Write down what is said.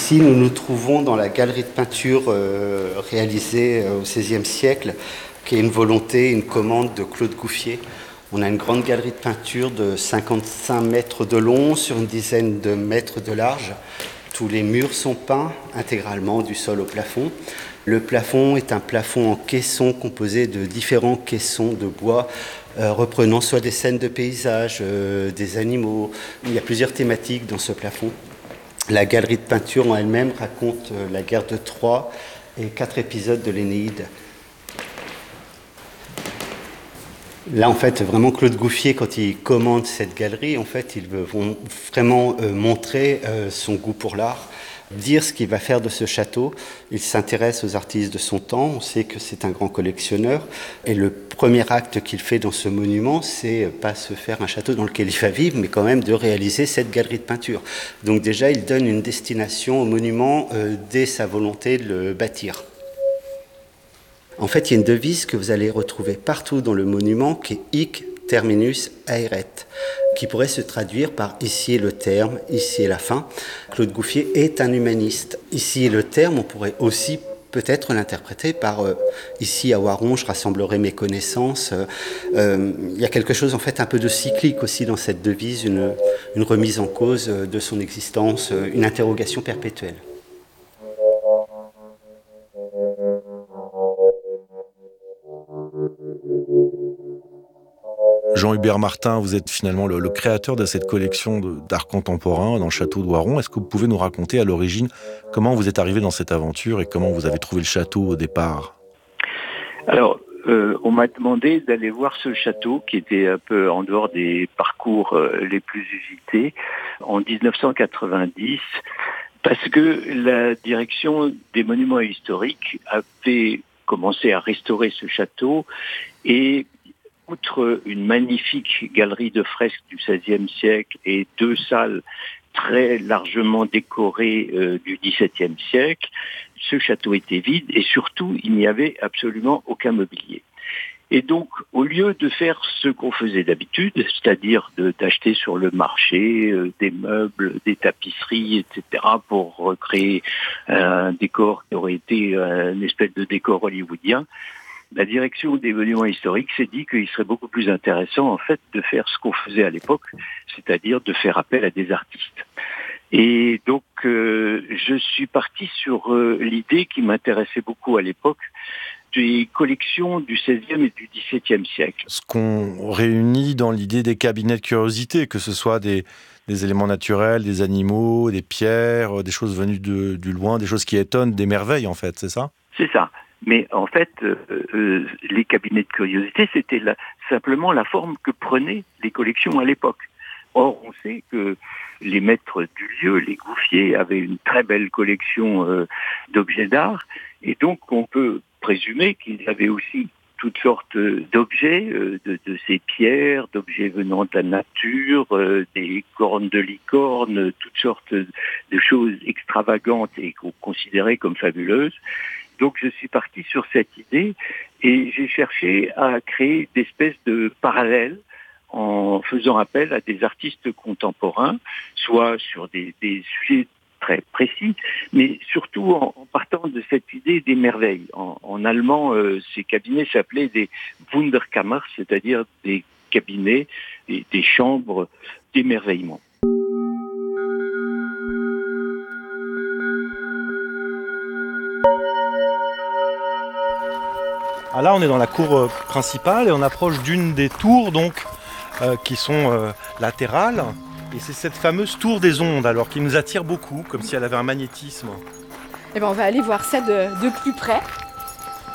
Ici, nous nous trouvons dans la galerie de peinture réalisée au XVIe siècle, qui est une volonté, une commande de Claude Gouffier. On a une grande galerie de peinture de 55 mètres de long sur une dizaine de mètres de large. Tous les murs sont peints intégralement du sol au plafond. Le plafond est un plafond en caisson composé de différents caissons de bois reprenant soit des scènes de paysages, des animaux. Il y a plusieurs thématiques dans ce plafond. La galerie de peinture en elle-même raconte la guerre de Troie et 4 épisodes de l'Énéide. Là, en fait, vraiment, Claude Gouffier, quand il commande cette galerie, en fait, il veut vraiment montrer son goût pour l'art, dire ce qu'il va faire de ce château. Il s'intéresse aux artistes de son temps, on sait que c'est un grand collectionneur. Et le premier acte qu'il fait dans ce monument, c'est pas se faire un château dans lequel il va vivre, mais quand même de réaliser cette galerie de peinture. Donc déjà, il donne une destination au monument dès sa volonté de le bâtir. En fait, il y a une devise que vous allez retrouver partout dans le monument qui est hic terminus aeret, qui pourrait se traduire par ici est le terme, ici est la fin. Claude Gouffier est un humaniste. Ici est le terme, on pourrait aussi peut-être l'interpréter par ici à Oiron, je rassemblerai mes connaissances. Il y a quelque chose en fait un peu de cyclique aussi dans cette devise, une remise en cause de son existence, une interrogation perpétuelle. Jean-Hubert Martin, vous êtes finalement le créateur de cette collection d'art contemporain dans le château de Oiron. Est-ce que vous pouvez nous raconter à l'origine comment vous êtes arrivé dans cette aventure et comment vous avez trouvé le château au départ ? Alors, on m'a demandé d'aller voir ce château qui était un peu en dehors des parcours les plus usités en 1990 parce que la direction des monuments historiques avait commencé à restaurer ce château et outre une magnifique galerie de fresques du XVIe siècle et 2 salles très largement décorées du XVIIe siècle, ce château était vide et surtout il n'y avait absolument aucun mobilier. Et donc, au lieu de faire ce qu'on faisait d'habitude, c'est-à-dire d'acheter sur le marché des meubles, des tapisseries, etc., pour recréer un décor qui aurait été une espèce de décor hollywoodien, la direction des monuments historiques s'est dit qu'il serait beaucoup plus intéressant, en fait, de faire ce qu'on faisait à l'époque, c'est-à-dire de faire appel à des artistes. Et donc, je suis parti sur l'idée qui m'intéressait beaucoup à l'époque, des collections du XVIe et du XVIIe siècle. Ce qu'on réunit dans l'idée des cabinets de curiosité, que ce soit des éléments naturels, des animaux, des pierres, des choses venues du loin, des choses qui étonnent, des merveilles, en fait, c'est ça ? C'est ça. Mais en fait, les cabinets de curiosité, c'était simplement la forme que prenaient les collections à l'époque. Or, on sait que les maîtres du lieu, les Gouffier, avaient une très belle collection d'objets d'art, et donc on peut présumer qu'ils avaient aussi toutes sortes d'objets, de ces pierres, d'objets venant de la nature, des cornes de licorne, toutes sortes de choses extravagantes et qu'on considérait comme fabuleuses. Donc je suis parti sur cette idée et j'ai cherché à créer des espèces de parallèles en faisant appel à des artistes contemporains, soit sur des sujets très précis, mais surtout en partant de cette idée des merveilles. En allemand, ces cabinets s'appelaient des Wunderkammer, c'est-à-dire des cabinets, des chambres d'émerveillement. Ah là, on est dans la cour principale et on approche d'une des tours donc qui sont latérales. Et c'est cette fameuse tour des ondes alors qui nous attire beaucoup, comme si elle avait un magnétisme. Eh ben, on va aller voir ça de plus près.